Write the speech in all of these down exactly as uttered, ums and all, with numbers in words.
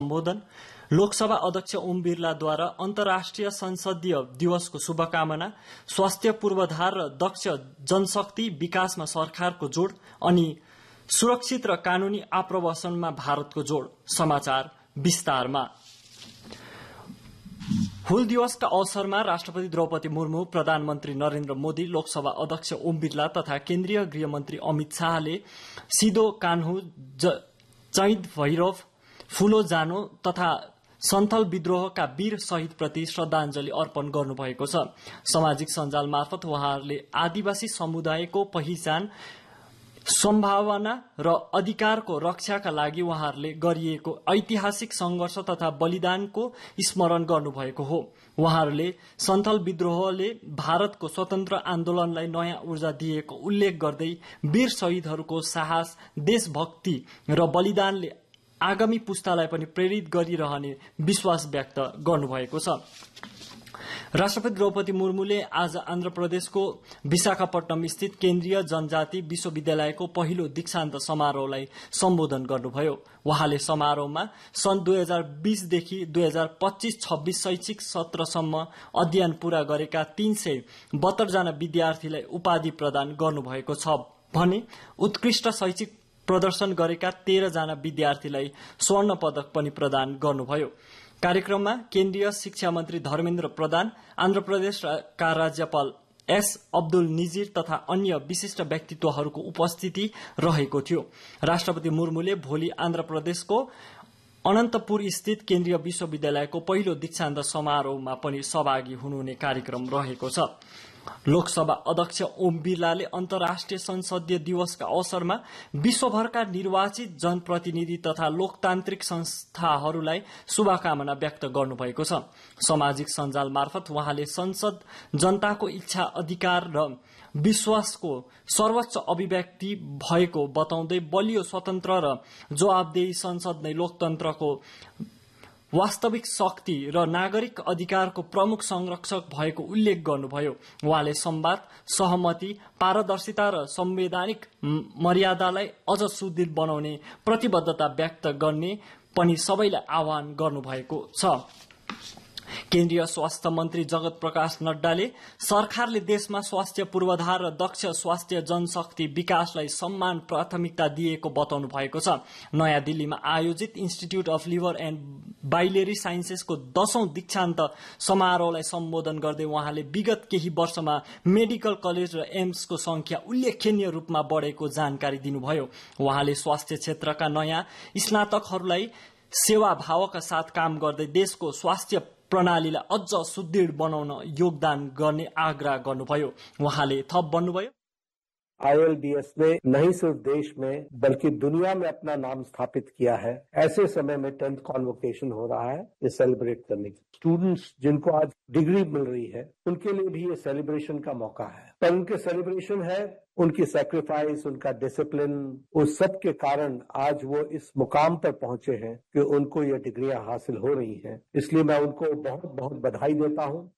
सम्बोधन, लोकसभा अध्यक्ष ओम बिरलाद्वारा अन्तर्राष्ट्रिय संसदीय दिवसको शुभकामना, स्वास्थ्य पूर्वाधार र दक्ष जनशक्ति विकासमा सरकारको जोड अनि सुरक्षित र कानूनी आप्रवासनमा भारतको जोड। समाचार विस्तारमा। हुल दिवसका अवसरमा राष्ट्रपति द्रौपदी मुर्मू, प्रधानमन्त्री नरेन्द्र मोदी, लोकसभा अध्यक्ष ओम बिरला तथा केन्द्रीय गृहमन्त्री अमित शाहले सिधो कान्हु, चैद भैरव, फूलो जानो तथा सन्थल विद्रोहका वीर शहीदप्रति श्रद्धाञ्जली अर्पण गर्नुभएको छ। सामाजिक सञ्जाल मार्फत उहाँहरूले आदिवासी समुदायको पहिचान, सम्भावना र अधिकारको रक्षाका लागि उहाँहरूले गरिएको ऐतिहासिक संघर्ष तथा बलिदानको स्मरण गर्नुभएको हो। उहाँहरूले सन्थल विद्रोहले भारतको स्वतन्त्र आन्दोलनलाई नयाँ ऊर्जा दिएको उल्लेख गर्दै वीर शहीदहरूको साहस, देशभक्ति र बलिदानले आगामी पुस्तालाई पनि प्रेरित गरिरहने विश्वास व्यक्त गर्नुभएको छ। राष्ट्रपति द्रौपदी मुर्मुले आज आन्ध्र प्रदेशको विशाखापट्टनम स्थित केन्द्रीय जनजाति विश्वविद्यालयको पहिलो दीक्षान्त समारोहलाई सम्बोधन गर्नुभयो। उहाँले समारोहमा सन् दुई हजार बीसदेखि दुई हजार पच्चीस छब्बीस शैक्षिक सत्रसम्म अध्ययन पूरा गरेका तीन सय बहत्तर जना विद्यार्थीलाई उपाधि प्रदान गर्नुभएको छ भने उत्कृष्ट शैक्षिक प्रदर्शन गरेका तेह्र जना विद्यार्थीलाई स्वर्ण पदक पनि प्रदान गर्नुभयो। कार्यक्रममा केन्द्रीय शिक्षा मन्त्री धर्मेन्द्र प्रधान, आन्ध्र प्रदेशका राज्यपाल एस अब्दुल निजिर तथा अन्य विशिष्ट व्यक्तित्वहरूको उपस्थिति रहेको थियो। राष्ट्रपति मुर्मुले भोलि आन्ध्र प्रदेशको अनन्तपुर स्थित केन्द्रीय विश्वविद्यालयको पहिलो दीक्षान्त समारोहमा पनि सहभागी हुनुहुने कार्यक्रम रहेको छ। लोकसभा अध्यक्ष ओम बिरलाले अन्तर्राष्ट्रिय संसदीय दिवसका अवसरमा विश्वभरका निर्वाचित जनप्रतिनिधि तथा लोकतान्त्रिक संस्थाहरूलाई शुभकामना व्यक्त गर्नुभएको छ। सामाजिक सञ्जाल मार्फत उहाँले संसद जनताको इच्छा, अधिकार र विश्वासको सर्वोच्च अभिव्यक्ति भएको बताउँदै बलियो स्वतन्त्र र जवाबदेही संसद नै लोकतन्त्रको वास्तविक शक्ति र नागरिक अधिकारको प्रमुख संरक्षक भएको उल्लेख गर्नुभयो। उहाँले संवाद, सहमति, पारदर्शिता र संवैधानिक मर्यादालाई अझ सुदृढ बनाउने प्रतिबद्धता व्यक्त गर्ने पनि सबैलाई आह्वान गर्नुभएको छ। केन्द्रीय स्वास्थ्य मन्त्री जगत प्रकाश नड्डाले सरकारले देशमा स्वास्थ्य पूर्वाधार र दक्ष स्वास्थ्य जनशक्ति विकासलाई सम्मान प्राथमिकता दिएको बताउनु भएको छ। नयाँ दिल्लीमा आयोजित इन्स्टिट्यूट अफ लिभर एण्ड बाइलेरी साइन्सेसको दशौं दीक्षान्त समारोहलाई सम्बोधन गर्दै उहाँले विगत केही वर्षमा मेडिकल कलेज र एम्सको संख्या उल्लेखनीय रूपमा बढेको जानकारी दिनुभयो। उहाँले स्वास्थ्य क्षेत्रका नयाँ स्नातकहरूलाई सेवाभावका साथ काम गर्दै देशको स्वास्थ्य प्रणालीलाई अझ सुदृढ बनाउन योगदान गर्ने आग्रह गर्नुभयो। उहाँले थप भन्नुभयो, आई एल बी एस ने नहीं सिर्फ देश में बल्कि दुनिया में अपना नाम स्थापित किया है। ऐसे समय में टेंथ कॉन्वोकेशन हो रहा है ये सेलिब्रेट करने की। स्टूडेंट्स जिनको आज डिग्री मिल रही है उनके लिए भी ये सेलिब्रेशन का मौका है, पर उनके सेलिब्रेशन है उनकी सैक्रिफाइस, उनका डिसिप्लिन, उस सब के कारण आज वो इस मुकाम पर पहुंचे हैं कि उनको ये डिग्रियां हासिल हो रही हैं। इसलिए मैं उनको बहुत बहुत बधाई देता हूं।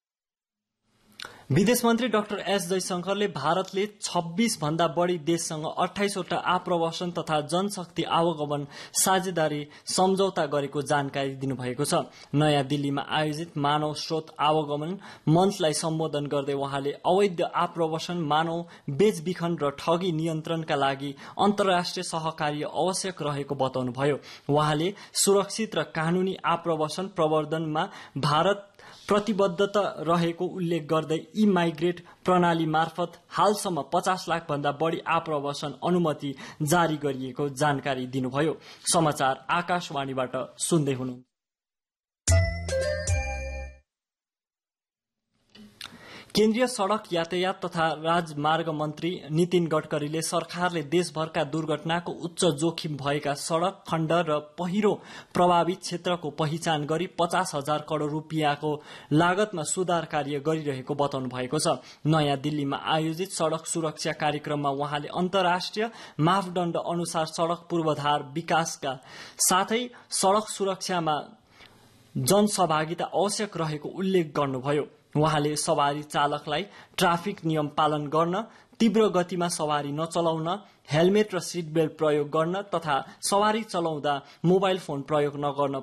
विदेश मन्त्री डाक्टर एस जयशंकरले भारतले छब्बीस भन्दा बढ़ी देशसँग अठाइसवटा आप्रवासन तथा जनशक्ति आवागमन साझेदारी सम्झौता गरेको जानकारी दिनुभएको छ। नयाँ दिल्लीमा आयोजित मानव स्रोत आवागमन मञ्चलाई सम्बोधन गर्दै उहाँले अवैध आप्रवासन, मानव बेचबिखन र ठगी नियन्त्रणका लागि अन्तर्राष्ट्रिय सहकार्य आवश्यक रहेको बताउनुभयो। उहाँले सुरक्षित र कानूनी आप्रवासन प्रवर्धनमा भारत प्रतिबद्धता रहेको उल्लेख गर्दै ई माइग्रेट प्रणाली मार्फत हालसम्म पचास लाख भन्दा बढ़ी आप्रवासन अनुमति जारी गरिएको जानकारी दिनुभयो। समाचार आकाशवाणीबाट सुन्दै हुनुहुन्छ। केन्द्रीय सड़क यातायात तथा राजमार्ग मन्त्री नितिन गडकरीले सरकारले देशभरका दुर्घटनाको उच्च जोखिम भएका सड़क खण्ड र पहिरो प्रभावित क्षेत्रको पहिचान गरी पचास हजार करोड़ रूपियाँको लागतमा सुधार कार्य गरिरहेको बताउनु भएको छ। नयाँ दिल्लीमा आयोजित सड़क सुरक्षा कार्यक्रममा उहाँले अन्तर्राष्ट्रिय मापदण्ड अनुसार सड़क पूर्वाधार विकासका साथै सड़क सुरक्षामा जनसहभागिता आवश्यक रहेको उल्लेख गर्नुभयो। उहाँले सवारी चालकलाई ट्राफिक नियम पालन गर्न, तीव्र गतिमा सवारी नचलाउन, हेलमेट र सीट बेल्ट प्रयोग गर्न तथा सवारी चलाउँदा मोबाइल फोन प्रयोग नगर्न